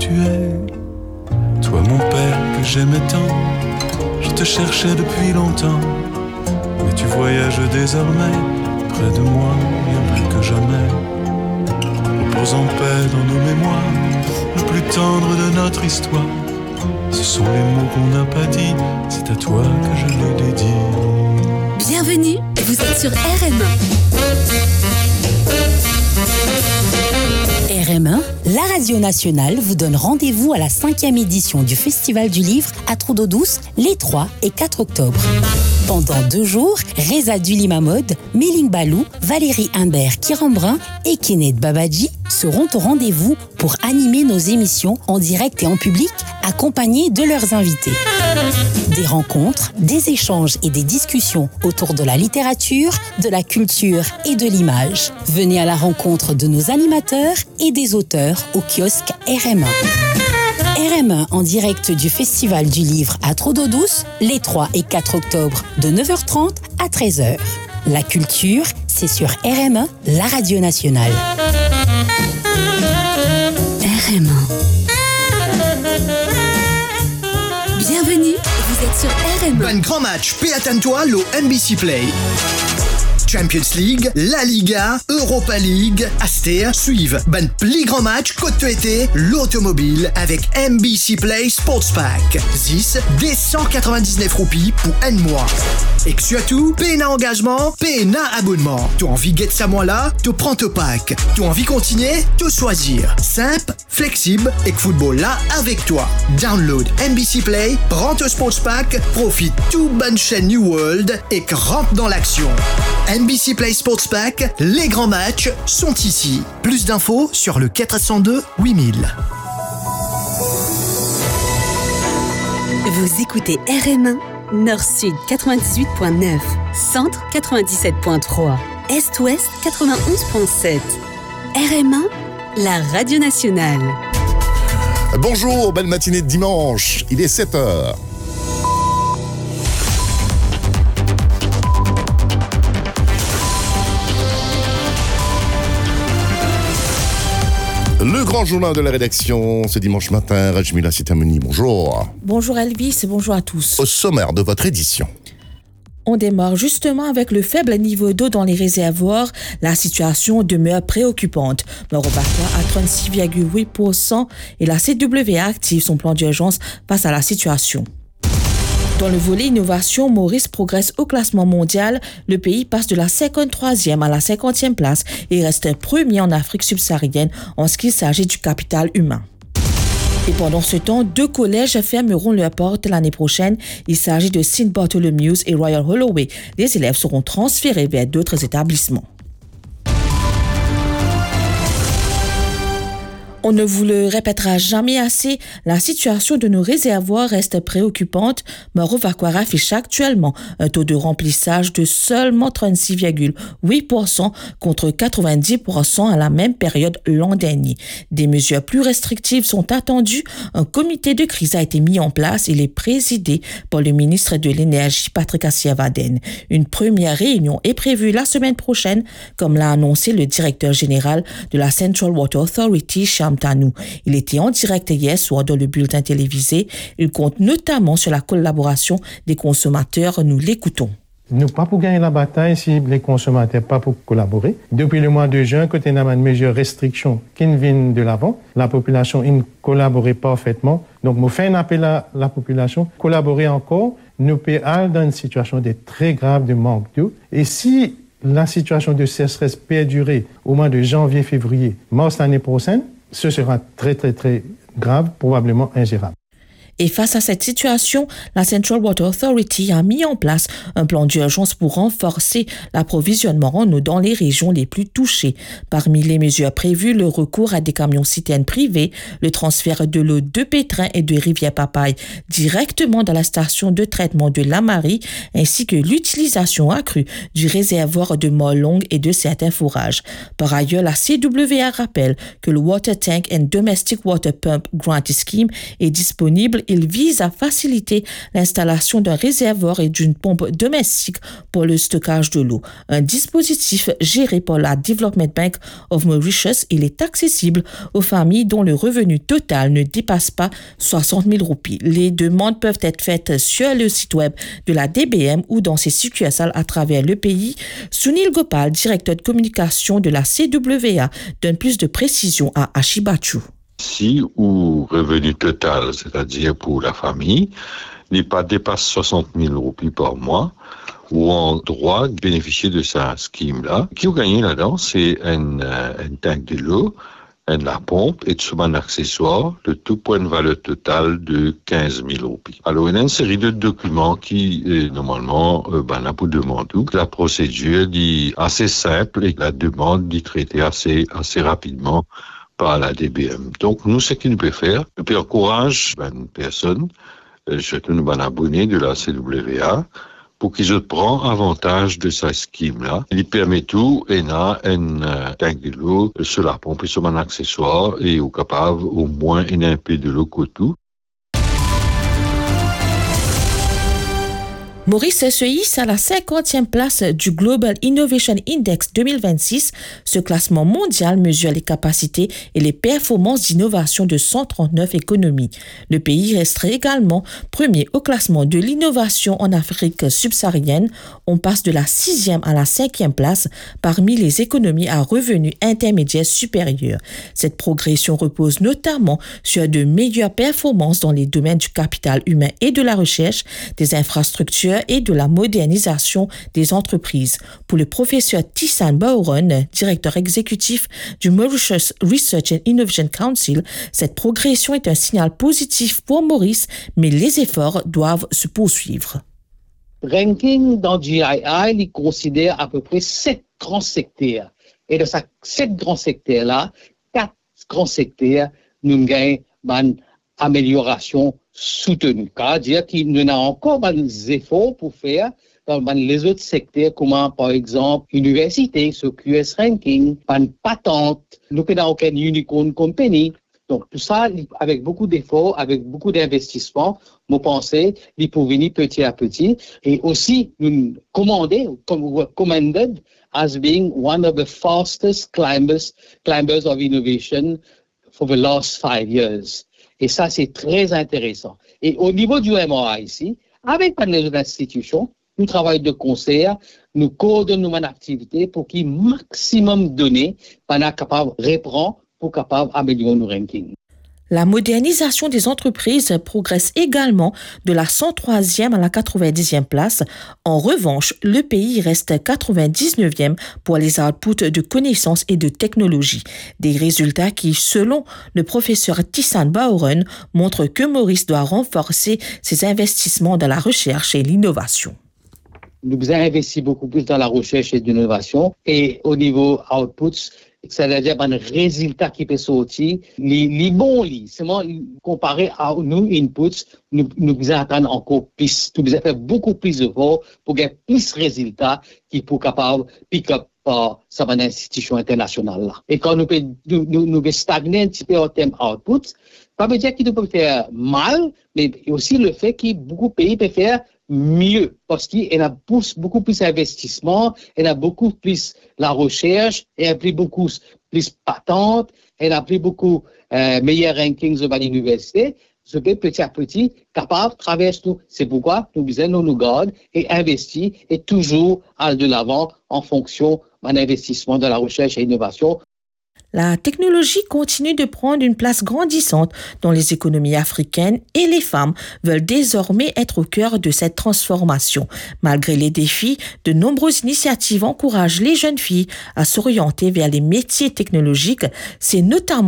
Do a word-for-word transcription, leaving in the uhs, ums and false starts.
es. Toi mon père que j'aimais tant, je te cherchais depuis longtemps. Mais tu voyages désormais près de moi, bien plus que jamais. Repose en paix dans nos mémoires, le plus tendre de notre histoire. Ce sont les mots qu'on n'a pas dit, c'est à toi que je le dédie. Bienvenue, vous êtes sur R M un. R M un, la radio nationale, vous donne rendez-vous à la cinquième édition du Festival du Livre à Trou-d'Eau-Douce les trois et quatre octobre. Pendant deux jours, Reza Duli-Mahmoud, Méline Balou, Valérie Imbert-Kirambrun et Kenneth Babadji seront au rendez-vous pour animer nos émissions en direct et en public, accompagnés de leurs invités. Des rencontres, des échanges et des discussions autour de la littérature, de la culture et de l'image. Venez à la rencontre de nos animateurs et des auteurs au kiosque R M un. R M un en direct du Festival du Livre à Trou-d'Eau-Douce les trois et quatre octobre de neuf heures trente à treize heures. La culture, c'est sur R M un, la radio nationale. R M un. Bienvenue, vous êtes sur R M un. Un grand match, paie attends-toi, le N B C Play. Champions League, La Liga, Europa League, Aster suivent. Ben plus grand match, côte été, l'automobile avec N B C Play Sports Pack. dix, des cent quatre-vingt-dix-neuf roupies pour un mois. Et que surtout, paie engagement, paie abonnement. Tu as envie de get ça moi là, tu prends ton pack. Tu as envie de continuer, tu choisir. Simple, flexible et que football là avec toi. Download N B C Play, prends ton Sports Pack, profite tout bonne chaîne New World et que rentre dans l'action. N B C Play Sports Pack, les grands matchs sont ici. Plus d'infos sur le quatre cent deux huit mille. Vous écoutez R M un, Nord-Sud quatre-vingt-dix-huit virgule neuf, Centre quatre-vingt-dix-sept virgule trois, Est-Ouest quatre-vingt-onze virgule sept. R M un, la radio nationale. Bonjour, belle matinée de dimanche, il est sept heures. Le grand journal de la rédaction, ce dimanche matin, Rajmila Sitamuni, bonjour. Bonjour Elvis et bonjour à tous. Au sommaire de votre édition. On démarre justement avec le faible niveau d'eau dans les réservoirs. La situation demeure préoccupante. Morobacoa à trente-six virgule huit pour cent et la C W A active son plan d'urgence face à la situation. Dans le volet innovation, Maurice progresse au classement mondial. Le pays passe de la cinquante-troisième à la cinquantième place et reste premier en Afrique subsaharienne en ce qui s'agit du capital humain. Et pendant ce temps, deux collèges fermeront leurs portes l'année prochaine. Il s'agit de Saint Bartholomew's et Royal Holloway. Les élèves seront transférés vers d'autres établissements. On ne vous le répétera jamais assez, la situation de nos réservoirs reste préoccupante. Morovaquara affiche actuellement un taux de remplissage de seulement trente-six virgule huit pour cent contre quatre-vingt-dix pour cent à la même période l'an dernier. Des mesures plus restrictives sont attendues. Un comité de crise a été mis en place. Il est présidé par le ministre de l'Énergie, Patrick Assiavaden. Une première réunion est prévue la semaine prochaine, comme l'a annoncé le directeur général de la Central Water Authority, Tanou. Il était en direct hier soir dans le bulletin télévisé. Il compte notamment sur la collaboration des consommateurs. Nous l'écoutons. Nous pas pour gagner la bataille si les consommateurs pas pour collaborer. Depuis le mois de juin, côté n'a une mesure restriction qui viennent de l'avant, la population ne collaborait parfaitement. Donc, nous faisons un appel à la population, collaborer encore. Nous sommes dans une situation de très grave de manque d'eau. Et si la situation de sécheresse perdurer au mois de janvier, février, mars l'année prochaine, ce sera très, très, très grave, probablement ingérable. Et face à cette situation, la Central Water Authority a mis en place un plan d'urgence pour renforcer l'approvisionnement en eau dans les régions les plus touchées. Parmi les mesures prévues, le recours à des camions-citernes privés, le transfert de l'eau de Pétrin et de Rivière-Papaye directement dans la station de traitement de la Marie, ainsi que l'utilisation accrue du réservoir de Morlong et de certains fourrages. Par ailleurs, la C W A rappelle que le Water Tank and Domestic Water Pump Grant Scheme est disponible il vise à faciliter l'installation d'un réservoir et d'une pompe domestique pour le stockage de l'eau. Un dispositif géré par la Development Bank of Mauritius, il est accessible aux familles dont le revenu total ne dépasse pas soixante mille roupies. Les demandes peuvent être faites sur le site web de la D B M ou dans ses succursales à travers le pays. Sunil Gopal, directeur de communication de la C W A, donne plus de précisions à Ashibachu. Si ou revenu total, c'est-à-dire pour la famille, n'est pas dépasse soixante mille roupies par mois, ou en droit de bénéficier de sa scheme-là. Qui a gagné là-dedans, c'est un, un tank de l'eau, la pompe et tout un accessoire, le tout pour une valeur totale de quinze mille roupies. Alors, il y a une série de documents qui, euh, normalement, euh, ben, là, pour demander. La procédure dit assez simple et la demande dit traiter assez, assez rapidement par la D B M. Donc, nous, ce qu'il nous peut faire, nous peut encourager ben, une personne, euh, surtout nous, ben, abonnés de la C W A, pour qu'ils prennent avantage de sa scheme-là. Il permet tout, et a un euh, tank de l'eau sur la pompe et sur un accessoire, et au capable, au moins, il un peu de l'eau que tout. Maurice se hisse à la cinquantième place du Global Innovation Index deux mille vingt-six. Ce classement mondial mesure les capacités et les performances d'innovation de cent trente-neuf économies. Le pays resterait également premier au classement de l'innovation en Afrique subsaharienne. On passe de la sixième à la cinquième place parmi les économies à revenus intermédiaires supérieurs. Cette progression repose notamment sur de meilleures performances dans les domaines du capital humain et de la recherche, des infrastructures et de la modernisation des entreprises. Pour le professeur Tissan Bauron, directeur exécutif du Mauritius Research and Innovation Council, cette progression est un signal positif pour Maurice, mais les efforts doivent se poursuivre. Ranking dans G I I, il considère à peu près sept grands secteurs. Et de ces sept grands secteurs-là, quatre grands secteurs, nous gagnons une amélioration soutenue. C'est-à-dire qu'il y a encore des efforts pour faire dans les autres secteurs, comme par exemple l'université, ce Q S ranking, une patente, nous n'avons aucune unicorn company. Donc tout ça, avec beaucoup d'efforts, avec beaucoup d'investissements, nous pensons, il peut venir petit à petit. Et aussi, nous commander, commended as being one of the fastest climbers, climbers of innovation for the last five years. Et ça, c'est très intéressant. Et au niveau du M R I ici, avec les autres institutions, nous travaillons de concert, nous coordonnons nos activités pour qu'il y ait maximum de données pour être capable de répondre, pour capable d'améliorer nos rankings. La modernisation des entreprises progresse également de la cent troisième à la quatre-vingt-dixième place. En revanche, le pays reste quatre-vingt-dix-neuvième pour les outputs de connaissances et de technologies. Des résultats qui, selon le professeur Tissan Bauron, montrent que Maurice doit renforcer ses investissements dans la recherche et l'innovation. Nous avons investi beaucoup plus dans la recherche et l'innovation et au niveau outputs, c'est-à-dire un résultat qui peut sortir, les, les bons lits, seulement comparé à nos inputs, nous, nous attendons encore plus, nous avons fait beaucoup plus d'efforts pour gagner plus de résultats qui pour capable pick up par sa institution internationale là. Et quand nous nous, nous, nous stagner un petit peu en termes outputs, pas veut dire qu'il ne peut faire mal, mais aussi le fait que beaucoup de pays peuvent faire mieux parce qu'il y a beaucoup plus d'investissement, il y a beaucoup plus la recherche, il y a plus beaucoup plus patentes, il y a plus beaucoup euh, meilleurs rankings de l'université. Je peux petit à petit capable de traverser tout. C'est pourquoi nous disons nous garde et investir et toujours aller de l'avant en fonction d'un investissement dans la recherche et l'innovation. La technologie continue de prendre une place grandissante dans les économies africaines et les femmes veulent désormais être au cœur de cette transformation. Malgré les défis, de nombreuses initiatives encouragent les jeunes filles à s'orienter vers les métiers technologiques. C'est notamment